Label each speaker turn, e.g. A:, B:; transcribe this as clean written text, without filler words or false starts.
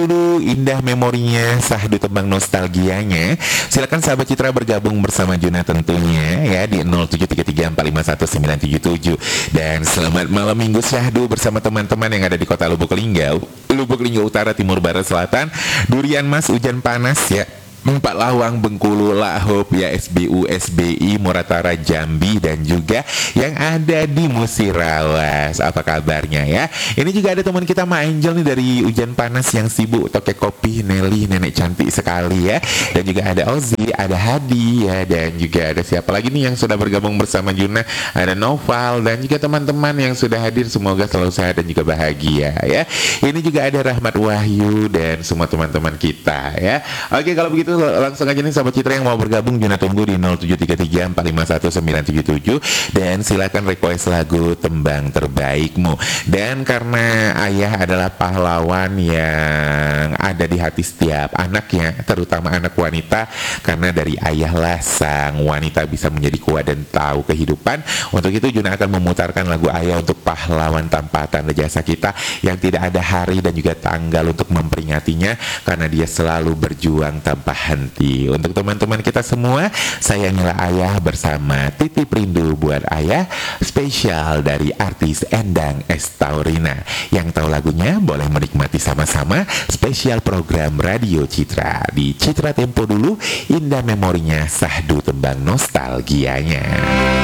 A: dulu indah memorinya, sahdu tembang nostalgianya. Silakan sahabat Citra bergabung bersama Juna tentunya ya di 0733451977. Dan selamat malam minggu syahdu bersama teman-teman yang ada di kota Lubuk Linggau, Lubuk Linggau Utara, Timur, Barat, Selatan, Durian Mas, Hujan Panas ya, Empat Lawang, Bengkulu, Lahop, ya SBU, SBI, Muratara, Jambi, dan juga yang ada di Musirawas. Apa kabarnya ya? Ini juga ada teman kita Ma Angel nih dari Hujan Panas yang sibuk tokek kopi, Nelly, nenek cantik sekali ya. Dan juga ada Ozi, ada Hadi ya, dan juga ada siapa lagi nih yang sudah bergabung bersama Juna? Ada Noval dan juga teman-teman yang sudah hadir. Semoga selalu sehat dan juga bahagia ya. Ini juga ada Rahmat Wahyu dan semua teman-teman kita ya. Oke, kalau begitu langsung aja nih sahabat Citra yang mau bergabung, Juna tunggu di 0733451977 dan silakan request lagu tembang terbaikmu. Dan karena ayah adalah pahlawan yang ada di hati setiap anaknya, terutama anak wanita, karena dari ayahlah sang wanita bisa menjadi kuat dan tahu kehidupan. Untuk itu Juna akan memutarkan lagu ayah untuk pahlawan tanpa tanda jasa kita yang tidak ada hari dan juga tanggal untuk memperingatinya, karena dia selalu berjuang tanpa henti. Untuk teman-teman kita semua, sayangilah ayah bersama Titip Rindu buat Ayah, spesial dari artis Endang Estaurina. Yang tahu lagunya boleh menikmati sama-sama spesial program Radio Citra di Citra Tempo dulu, indah memorinya, sahdu tembang nostalgianya.